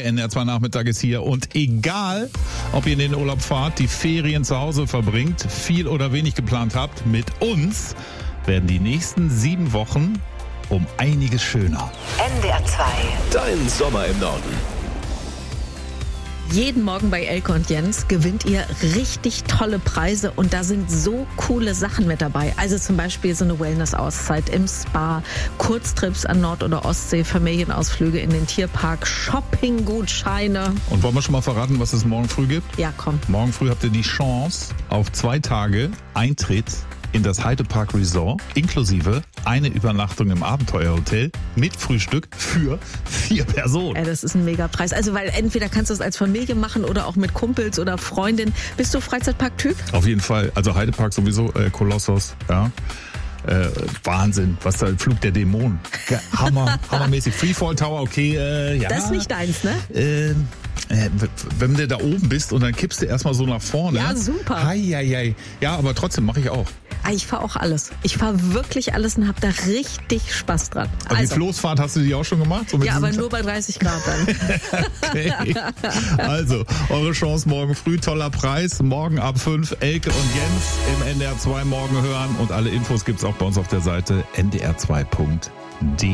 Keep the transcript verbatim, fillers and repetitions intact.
Der N D R zwei Nachmittag ist hier und egal, ob ihr in den Urlaub fahrt, die Ferien zu Hause verbringt, viel oder wenig geplant habt, mit uns werden die nächsten sieben Wochen um einiges schöner. N D R zwei. Dein Sommer im Norden. Jeden Morgen bei Elke und Jens gewinnt ihr richtig tolle Preise und da sind so coole Sachen mit dabei. Also zum Beispiel so eine Wellness-Auszeit im Spa, Kurztrips an Nord- oder Ostsee, Familienausflüge in den Tierpark, Shopping-Gutscheine. Und wollen wir schon mal verraten, was es morgen früh gibt? Ja, komm. Morgen früh habt ihr die Chance auf zwei Tage Eintritt in das Heide Park Resort, inklusive eine Übernachtung im Abenteuerhotel mit Frühstück für vier Personen. Ja, das ist ein Megapreis. Also, weil entweder kannst du es als Familie machen oder auch mit Kumpels oder Freundin. Bist du Freizeitpark-Typ? Auf jeden Fall. Also Heide Park sowieso, äh, Kolossos, ja. Äh, Wahnsinn, was da, Flug der Dämonen. Ja, Hammer, hammermäßig. Freefall Tower, okay, äh, ja. Das ist nicht deins, ne? Äh, äh, wenn du da oben bist und dann kippst du erstmal so nach vorne. Ja, super. Hei, hei, hei. Ja, aber trotzdem mache ich auch. Ich fahre auch alles. Ich fahre wirklich alles und habe da richtig Spaß dran. Also, also die Floßfahrt hast du die auch schon gemacht? So mit ja, aber diesem- nur bei dreißig Grad dann. Okay. Also, eure Chance morgen früh, toller Preis. Morgen ab fünf, Elke und Jens im N D R zwei Morgen hören. Und alle Infos gibt's auch bei uns auf der Seite n d r zwei punkt d e.